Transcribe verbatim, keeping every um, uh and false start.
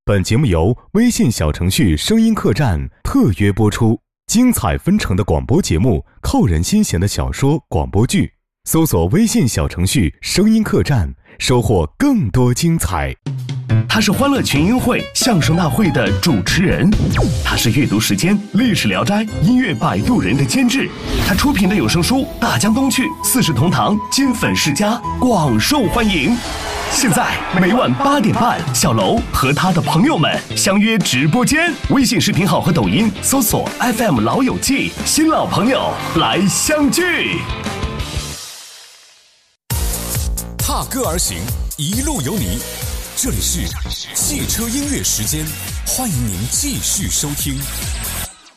本节目由微信小程序声音客栈特约播出，精彩纷呈的广播节目，扣人心弦的小说广播剧，搜索微信小程序声音客栈，收获更多精彩。 他是欢乐群英会相声大会的主持人，他是阅读时间历史聊斋音乐摆渡人的监制，他出品的有声书《大江东去》四世同堂金粉世家广受欢迎。现在每晚八点半，小楼和他的朋友们相约直播间，微信视频号和抖音搜索 F M 老友记，新老朋友来相聚。 踏歌而行，一路有你。这里是汽车音乐时间，欢迎您继续收听。